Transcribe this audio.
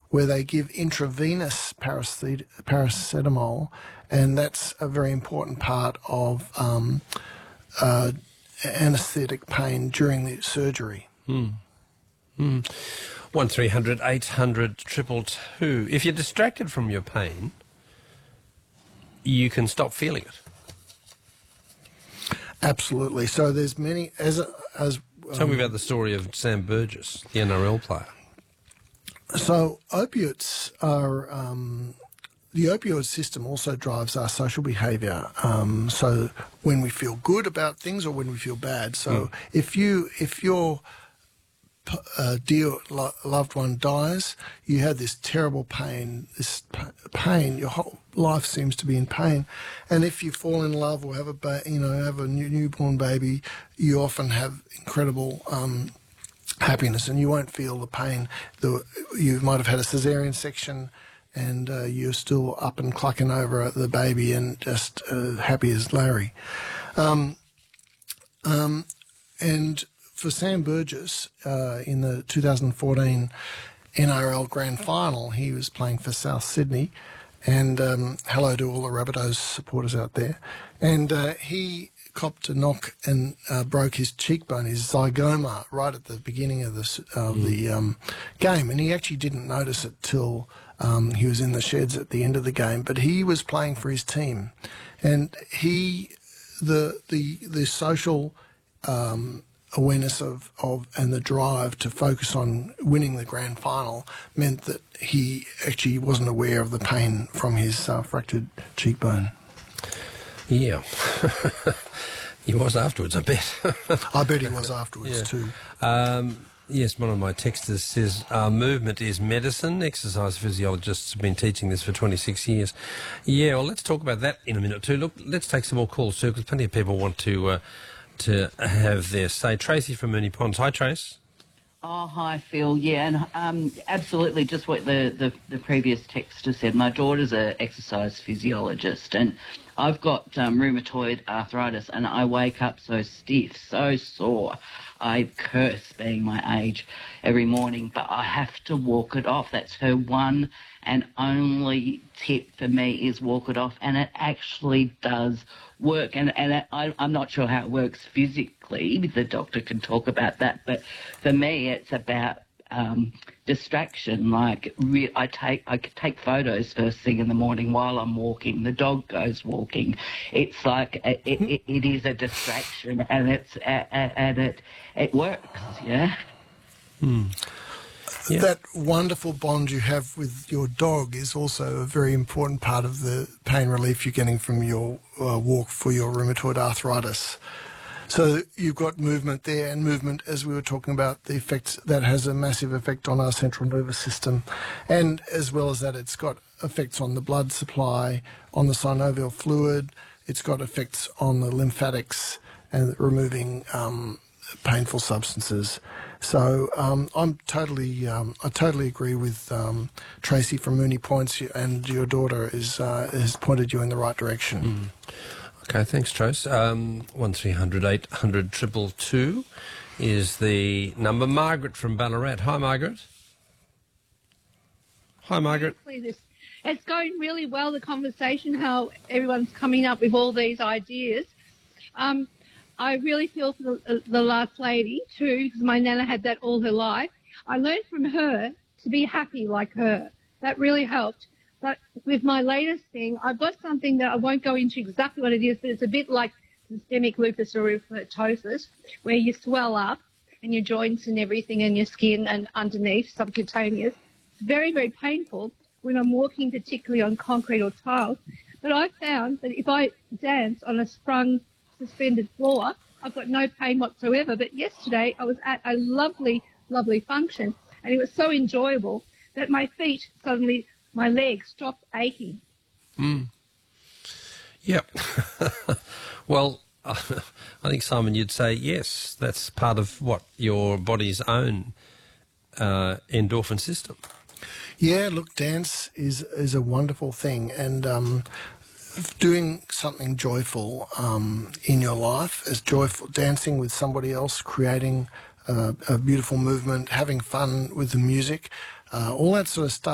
where they give intravenous paracetamol, and that's a very important part of anaesthetic pain during the surgery. 1300 800 222. If you're distracted from your pain, you can stop feeling it. Absolutely. So there's many Tell me about the story of Sam Burgess, the NRL player. So opiates are the opioid system also drives our social behaviour. So when we feel good about things or when we feel bad. So if your dear loved one dies, you have this terrible pain. Your whole life seems to be in pain. And if you fall in love or have a newborn baby, you often have incredible happiness, and you won't feel the pain. You might have had a cesarean section, and you're still up and clucking over the baby and just happy as Larry. And for Sam Burgess, in the 2014 NRL Grand Final, he was playing for South Sydney, and hello to all the Rabbitohs supporters out there. And he copped a knock and broke his cheekbone, his zygoma, right at the beginning of the game, and he actually didn't notice it till he was in the sheds at the end of the game. But he was playing for his team, and the social awareness of and the drive to focus on winning the grand final meant that he actually wasn't aware of the pain from his fractured cheekbone. Yeah. He was afterwards, I bet. I bet he was afterwards too. Yes, one of my texters says movement is medicine. Exercise physiologists have been teaching this for 26 years. Yeah, well, let's talk about that in a minute too. Look, let's take some more calls too, because plenty of people want to have their say. Tracy from Moonee Ponds. Hi, Trace. Oh, hi, Phil. Yeah, and absolutely just what the previous texter said. My daughter's an exercise physiologist, and I've got rheumatoid arthritis, and I wake up so stiff, so sore. I curse being my age every morning, but I have to walk it off. That's her one and only tip for me, is walk it off, and it actually does work. And I'm not sure how it works physically. The doctor can talk about that, but for me it's about distraction. Like I take photos first thing in the morning while I'm walking. The dog goes walking. It's like it is a distraction, and it works. Yeah. Yeah. That wonderful bond you have with your dog is also a very important part of the pain relief you're getting from your walk for your rheumatoid arthritis. So you've got movement there, and movement, as we were talking about, the effects, that has a massive effect on our central nervous system. And as well as that, it's got effects on the blood supply, on the synovial fluid, it's got effects on the lymphatics and removing painful substances. So I totally agree with Tracy from Moonee Ponds, and your daughter has pointed you in the right direction. Okay, thanks, Trace. 1300 800 222 is the number. Margaret from Ballarat. Hi, Margaret. Hi, Margaret. It's going really well, the conversation, how everyone's coming up with all these ideas. I really feel for the last lady too, because my nana had that all her life. I learned from her to be happy like her. That really helped. But with my latest thing, I've got something that I won't go into exactly what it is, but it's a bit like systemic lupus erythematosus, where you swell up and your joints and everything and your skin and underneath, subcutaneous. It's very, very painful when I'm walking, particularly on concrete or tiles. But I found that if I dance on a sprung suspended floor, I've got no pain whatsoever. But yesterday I was at a lovely, lovely function, and it was so enjoyable that my feet suddenly, my legs stopped aching. Yep. Well, I think, Simon, you'd say yes, that's part of what your body's own endorphin system. Yeah, look, dance is a wonderful thing, and doing something joyful in your life, as joyful, dancing with somebody else, creating a beautiful movement, having fun with the music, all that sort of stuff.